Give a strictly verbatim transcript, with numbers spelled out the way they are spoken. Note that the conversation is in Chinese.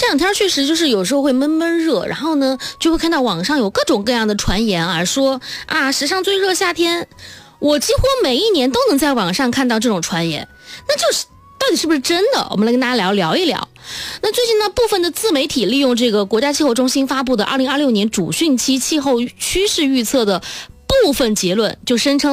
两天确实就是有时候会闷闷热，然后呢就会看到网上有各种各样的传言啊，说啊史上最热夏天，我几乎每一年都能在网上看到这种传言，那就是到底是不是真的？我们来跟大家聊聊一聊。那最近呢，部分的自媒体利用这个国家气候中心发布的二零二六年主汛期气候趋势预测的部分结论，就声称